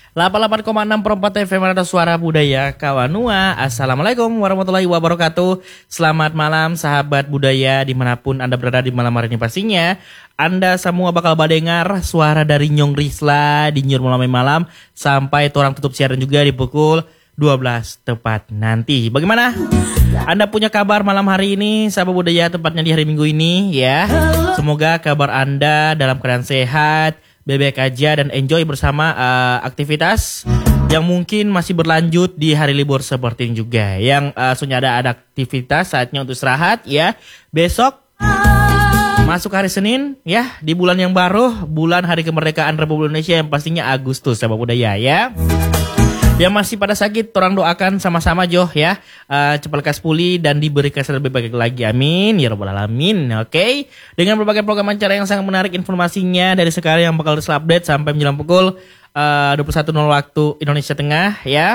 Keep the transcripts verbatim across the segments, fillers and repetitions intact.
delapan puluh delapan koma enam Perempat F M Radio Suara Budaya Kawanua. Assalamualaikum warahmatullahi wabarakatuh. Selamat malam sahabat budaya dimanapun Anda berada di malam hari ini pastinya. Anda semua bakal mendengar suara dari Nyong Risla di Nyur Malam Malam sampai orang tutup siaran juga di pukul dua belas tepat nanti. Bagaimana? Anda punya kabar malam hari ini sahabat budaya, tepatnya di hari Minggu ini ya. Semoga kabar Anda dalam keadaan sehat, baik-baik aja dan enjoy bersama uh, aktivitas yang mungkin masih berlanjut di hari libur seperti ini juga. Yang uh, sudah ada, ada aktivitas saatnya untuk istirahat ya. Besok masuk hari Senin ya, di bulan yang baru, bulan hari kemerdekaan Republik Indonesia yang pastinya Agustus sahabat budaya ya. Yang masih pada sakit, orang doakan sama-sama Joh ya, uh, cepat lekas pulih dan diberi kesehatan lebih baik lagi, amin ya robbal alamin. Oke, okay? Dengan berbagai program acara yang sangat menarik informasinya dari sekarang yang bakal terus-update sampai menjelang pukul uh, dua puluh satu nol waktu Indonesia Tengah ya.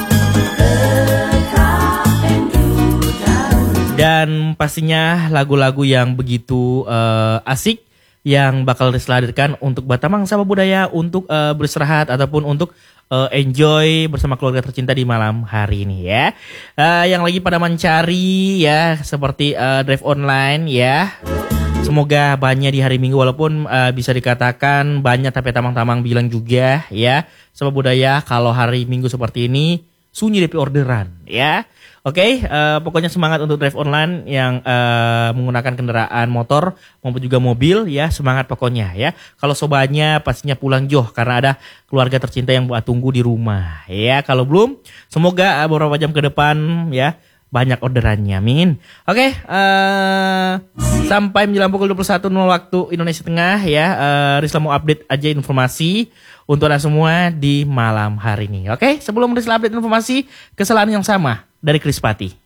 Dan pastinya lagu-lagu yang begitu uh, asik yang bakal diseladurkan untuk Batamang sahabat budaya untuk uh, beristirahat ataupun untuk Uh, enjoy bersama keluarga tercinta di malam hari ini ya. Uh, yang lagi pada mencari ya seperti uh, drive online ya. Semoga banyak di hari Minggu walaupun uh, bisa dikatakan banyak tapi tamang-tamang bilang juga ya. Sebab budaya kalau hari Minggu seperti ini sunyi D P orderan ya. Oke, okay, uh, pokoknya semangat untuk drive online yang uh, menggunakan kendaraan motor maupun juga mobil ya, semangat pokoknya ya. Kalau sobanya pastinya pulang Joh karena ada keluarga tercinta yang buat tunggu di rumah ya. Kalau belum, semoga uh, beberapa jam ke depan ya banyak orderannya, amin. Oke, okay, uh, sampai menjelang pukul dua puluh satu nol waktu Indonesia Tengah ya, uh, Risla mau update aja informasi untuk Anda semua di malam hari ini. Oke, okay? Sebelum Risla update informasi, kesalahan yang sama dari Krispati.